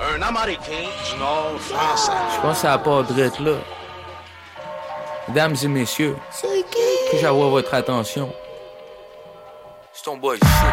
Un Américain du Nord français. Je pense que ça part drette là. Mesdames et messieurs, puis-je avoir votre attention? C'est ton boy shit.